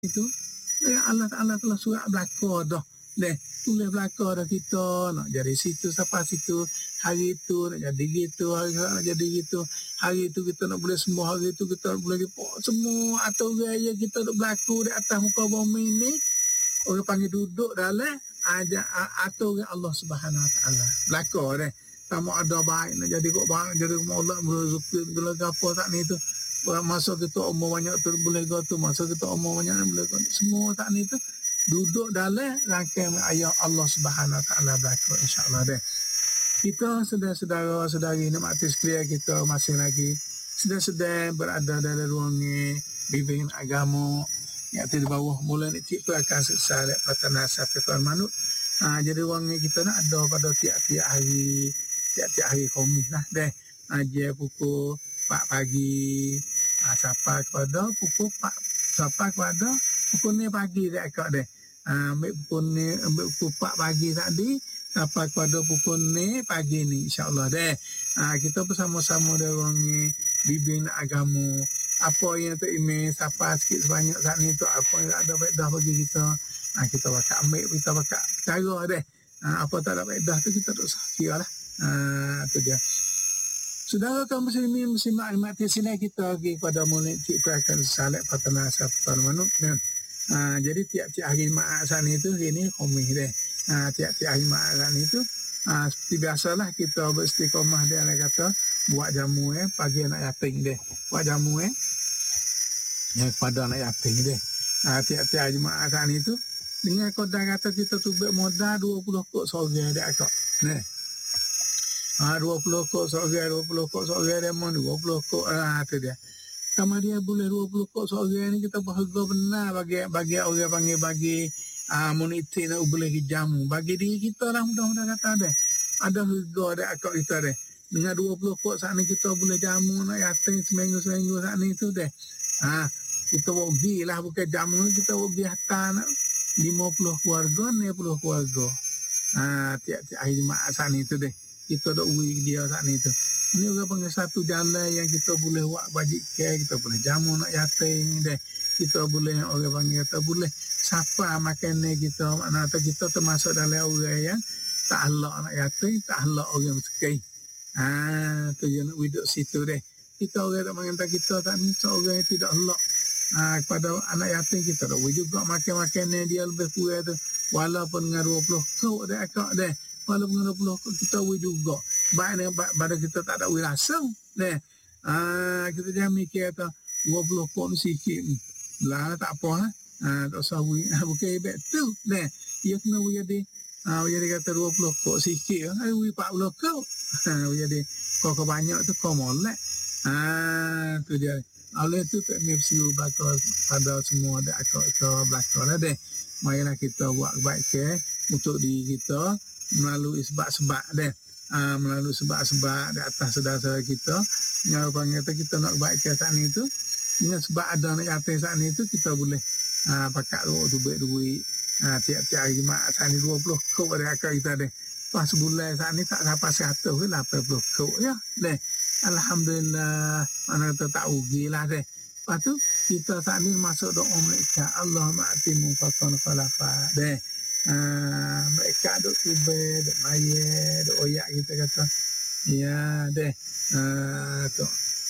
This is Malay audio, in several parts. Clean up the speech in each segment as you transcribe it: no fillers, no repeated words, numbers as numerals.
itu Allah Ta'ala telah surat belaka dah. Tulis belaka dah kita nak jadi situ siapa situ, hari itu nak jadi gitu, hari nak jadi gitu, hari itu kita nak boleh semua, hari itu kita nak boleh semua atau gaya kita nak berlaku di atas muka bumi ni. Orang panggil duduk dalam ada atau Allah Subhanahu Wa Ta'ala belaka dah. Tamu ada baik nak jadi kok baik jadi Allah rezeki segala apa tak ni tu. Masa kita umur banyak tu boleh go tu, masa kita umur banyak boleh go semua tak ni tu duduk dalam rangkaian ayat Allah Subhanahu Wa Ta'ala berlaku insya-Allah deh. Kita saudara-saudari nak mati sekalian kita masih lagi sedang berada dalam ruang ni bimbingan agama yang di bawah mula ni tipu akan seksa lek patana satu manut. Jadi ruang ni kita nak ada pada tiap-tiap hari Khamis lah deh. Ajar pukul 4 pagi sampai kepada pukul 4 sampai kepada pukul ni pagi dah akak deh. Ambil pukul 4 pagi tadi sampai kepada pukul ni pagi ni insya-Allah deh. Kita bersama-sama dalam ni bimbing agama. Apa yang tu email siapa sikit sebanyak saat ni tu apa yang ada faedah bagi kita. Kita bakal ambil, kita bakal cara deh. Apa tak ada faedah tu kita tak usah kira lah. Tu dia. Saudara kaum muslimin muslimat mati sini kita pergi kepada mulai akan salat patana safar manuk. Jadi tiap-tiap hari Jumaat saat itu ini Khamis deh. Tiap-tiap hari Jumaat saat itu seperti biasalah kita beristiqamah dia nak kata buat jamu pagi anak yatim deh. Buat jamu yang pada anak yatim deh. Tiap-tiap hari Jumaat saat itu dengan kodar kata kita tubik modal 20 kok sore dek akak. 20 kok sore, 20 kok sore demon 20 kok tu dia. Sama dia boleh 20 kok sore ni kita berharga benar bagi orang panggil bagi moniti nak boleh jamu. Bagi diri kita lah mudah-mudahan kata deh. Ada harga dek akak kita deh. Dengan 20 kok saat ni kita boleh jamu nak yatim seminggu saat ni tu deh. Kita rugi lah bukan jamu kita rugi harta 50 keluarga, 60 keluarga. Tiap-tiap hari Jumaat saat ni tu deh. Kita dah uwi dia saat ni tu. Ini orang panggil satu jalan yang kita boleh buat bajik care, kita boleh jamu nak yatim deh. Kita boleh orang panggil kita boleh siapa makan ni kita makna kita termasuk dalam orang yang tak halak nak yatim, tak halak orang miskin. Tu yang nak hidup situ deh. Kita orang tak mengenai kita tak ni seorang yang tidak halak kepada anak yatim kita dah juga makan ni dia lebih kurang tu walaupun dengan 20 kau dah akak deh. Walaupun dengan 20 kau kita juga. Baik pada kita tak ada wirasa deh. Kita jangan mikir kata 20 kau ni sikit lah tak apa lah. Tak usah bukan hebat tu deh. Ia kena jadi jadi kata 20 kau sikit lah. 40 kau. Jadi kau banyak tu kau molek. Tu dia. Oleh itu tak ni perlu belakang pada semua ada akak belakang lah deh. Marilah kita buat kebaikan untuk diri kita melalui sebab-sebab deh. Melalui sebab-sebab di atas saudara-saudara kita. Yang panggil kita nak kebaikan saat ni tu. Dengan sebab ada nak yatim saat ni tu kita boleh pakai duit. Tiap-tiap hari Jumaat saat ni 20 kok ada akak kita deh. Pas sebulan saat ni tak sampai 100 ke 80 kok ya deh. Alhamdulillah, mana kita tak rugi lah deh. Lepas tu, kita saat ni masuk doa mereka. Allah ma'atimu fakon falafa deh. Mereka duk tiba, duk maya, duk oyak kita kata. Ya deh. Tu.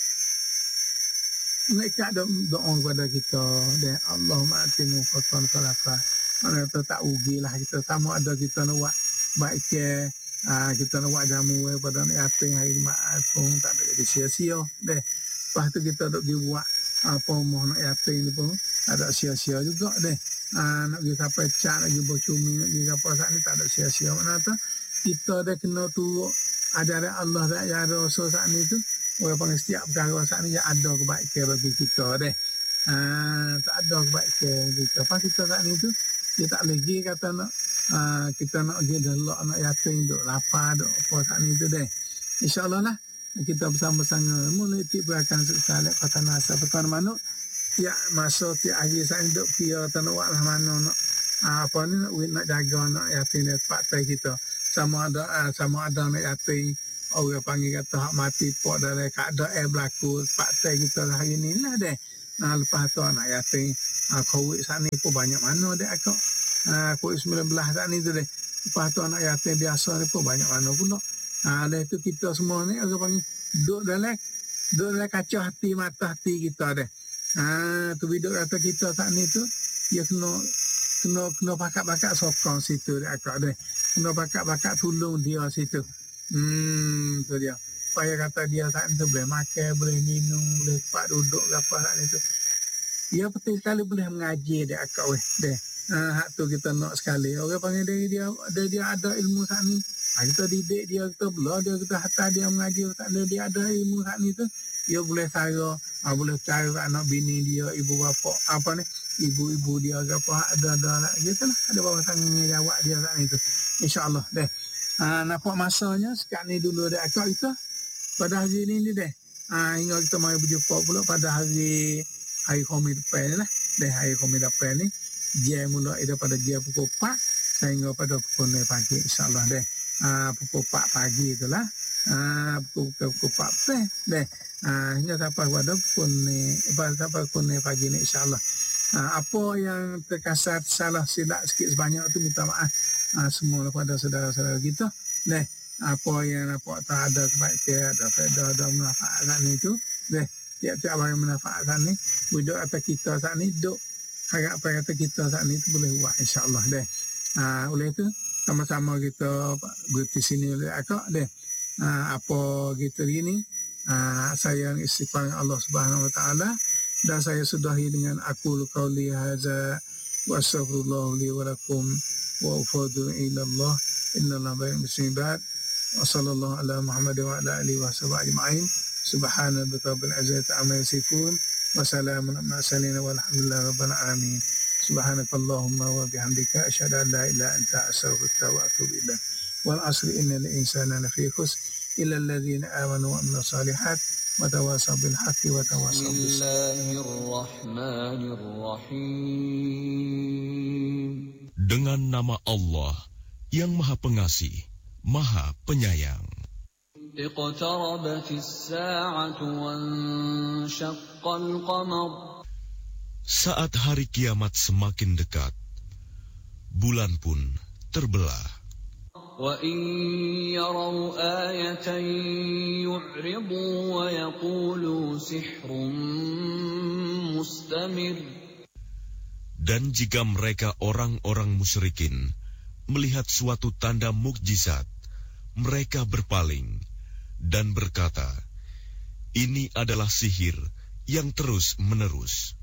Mereka duk doa kepada kita deh. Allah ma'atimu fakon falafa. Mana kita tak rugi lah. Kita sama ada kita nak buat baik kita nak buat jamu pada anak yatim hari Jumaat pun tak ada jadi sia-sia deh. Lepas tu kita duk pergi buat apa mau nak yatim ni pun tak ada sia-sia juga deh. Nak pergi sampai cat, nak pergi bercumi, nak pergi apa saat ni tak ada sia-sia. Mana tu kita dah kena turut ajaran Allah dan ajaran Rasul saat ni tu. Orang panggil setiap perkara saat ni yang ada kebaikan bagi kita deh. Tak ada kebaikan bagi kita. Lepas kita saat ni tu dia tak lagi kata nak kita nak pergi delok anak yatim duk lapar duk apa saat ni tu deh. InsyaAllah lah kita bersama-sama mulai berakan sekali patana seperti mana tiap masa tiap hari saya duk kira tak nak buat lah mana nak apa ni nak jaga anak yatim ni partai kita sama ada anak yatim orang panggil kata hak mati pok dalam keadaan berlaku partai kita hari ni lah deh. Lepas tu anak yatim COVID saat ni pun banyak mana dek akak. COVID-19 saat ni tu dek. Lepas tu anak yatim biasa ni pun banyak mana pula. Dah tu kita semua ni orang panggil duduk dalam kaca hati, mata hati kita deh. Tu hidup kata kita saat ni tu dia kena pakat-pakat sokong situ deh akak deh. Kena pakat-pakat tolong dia situ. Tu dia. Supaya kata dia saat ni tu boleh makan, boleh minum, boleh tempat duduk apa saat ni tu. Dia penting sekali boleh mengaji deh akak weh deh. Hak tu kita nak sekali. Orang panggil dia ada ilmu saat ni. Kita didik dia, kita belah dia, kita hantar dia mengaji. Tak ada dia ada ilmu saat ni tu. Dia boleh cara, boleh cara anak bini dia, ibu bapa, apa ni, ibu-ibu dia, apa ada nak gitu lah. Ada bawah tanggungjawab dia saat ni tu. InsyaAllah deh. Nampak masanya sekarang ni dulu deh akak kita. Pada hari ni deh. Hingga kita mari berjumpa pula pada hari Khamis depan ni lah. Deh hari Khamis depan ni. Dia mulai daripada dia pukul 4 sehingga pada pukul 9 pagi insyaAllah deh. Pukul 4 pagi itulah. Pukul 4 deh. Hingga sampai pada pukul 9 pagi ni insyaAllah. Apa yang terkasar salah silap sikit sebanyak tu minta maaf semua pada saudara-saudara kita deh. Apa yang nampak tak ada kebaikan, ada faedah, ada manfaat ni tu deh. Tiap-tiap orang manfaat ni wujud atas kita saat ni duk harap apa kata kita saat ni tu boleh buat insyaAllah deh. Oleh tu sama-sama kita berhenti sini oleh akak deh. Apa kita gini saya istighfar Allah Subhanahu Wa Taala dan saya sudahi dengan aqul qauli hadza wa astaghfirullah li wa lakum wa ufadu ila Allah innallaha bari'un minal wa sallallahu ala Muhammad wa ala alihi wa sahbihi ajma'in subhana rabbil izzati amma yasifun wa salamun ala mursalin walhamdulillahi rabbil alamin. Subhanakallahumma wa bihamdika asyhadu an la ilaha illa anta astaghfiruka wa atubu ilaik. Wal 'asri innal insana lafi khusr illa alladhina amanu wa amilus solihat wa tawasaw bil haqqi wa tawasaw bis sabr. Dengan nama Allah yang Maha Pengasih, Maha Penyayang. Iqtarabatis sa'atu wanshaqqal qamar. Saat hari kiamat semakin dekat, bulan pun terbelah. Wa in yaraw ayatan yu'ridu wa yaqulu sihrun mustamir. Dan jika mereka orang-orang musyrikin melihat suatu tanda mukjizat, mereka berpaling dan berkata, ini adalah sihir yang terus-menerus.